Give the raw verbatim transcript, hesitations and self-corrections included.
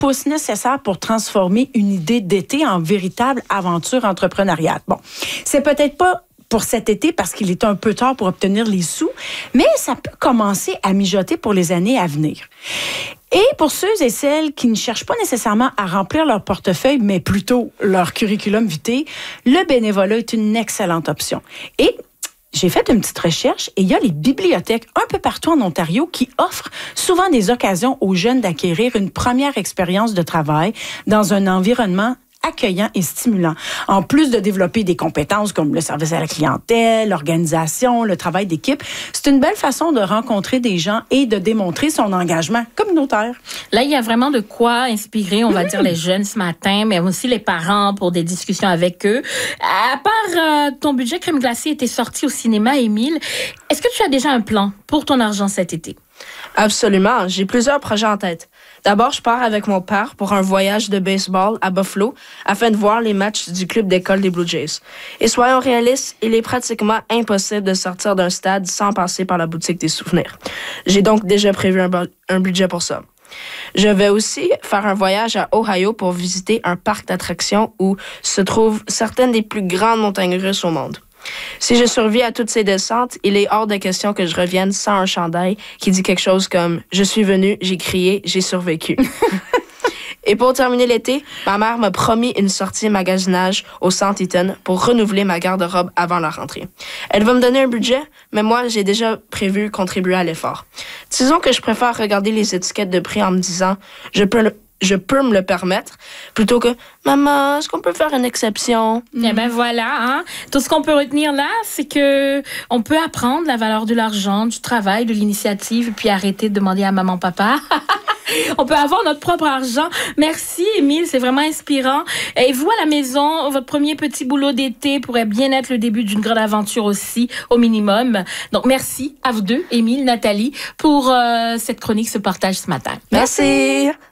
pouce nécessaire pour transformer une idée d'été en véritable aventure entrepreneuriale. Bon, c'est peut-être pas pour cet été parce qu'il est un peu tard pour obtenir les sous, mais ça peut commencer à mijoter pour les années à venir. Et pour ceux et celles qui ne cherchent pas nécessairement à remplir leur portefeuille, mais plutôt leur curriculum vitae, le bénévolat est une excellente option. Et j'ai fait une petite recherche et il y a les bibliothèques un peu partout en Ontario qui offrent souvent des occasions aux jeunes d'acquérir une première expérience de travail dans un environnement accueillant et stimulant. En plus de développer des compétences comme le service à la clientèle, l'organisation, le travail d'équipe, c'est une belle façon de rencontrer des gens et de démontrer son engagement communautaire. Là, il y a vraiment de quoi inspirer, on va mmh. dire, les jeunes ce matin, mais aussi les parents pour des discussions avec eux. À part euh, ton budget crème glacée était sorti au cinéma, Émile, est-ce que tu as déjà un plan pour ton argent cet été? Absolument, j'ai plusieurs projets en tête. D'abord, je pars avec mon père pour un voyage de baseball à Buffalo afin de voir les matchs du club d'école des Blue Jays. Et soyons réalistes, il est pratiquement impossible de sortir d'un stade sans passer par la boutique des souvenirs. J'ai donc déjà prévu un, un budget pour ça. Je vais aussi faire un voyage à Ohio pour visiter un parc d'attractions où se trouvent certaines des plus grandes montagnes russes au monde. Si je survis à toutes ces descentes, il est hors de question que je revienne sans un chandail qui dit quelque chose comme « Je suis venu, j'ai crié, j'ai survécu ». Et pour terminer l'été, ma mère m'a promis une sortie magasinage au Centre Eaton pour renouveler ma garde-robe avant la rentrée. Elle va me donner un budget, mais moi, j'ai déjà prévu contribuer à l'effort. Disons que je préfère regarder les étiquettes de prix en me disant « Je peux le... je peux me le permettre, plutôt que « Maman, est-ce qu'on peut faire une exception? » Eh bien, voilà. Hein? Tout ce qu'on peut retenir là, c'est que on peut apprendre la valeur de l'argent, du travail, de l'initiative, puis arrêter de demander à maman, papa. On peut avoir notre propre argent. Merci, Émile, c'est vraiment inspirant. Et vous, à la maison, votre premier petit boulot d'été pourrait bien être le début d'une grande aventure aussi, au minimum. Donc, merci à vous deux, Émile, Nathalie, pour euh, cette chronique, ce partage ce matin. Merci. Merci.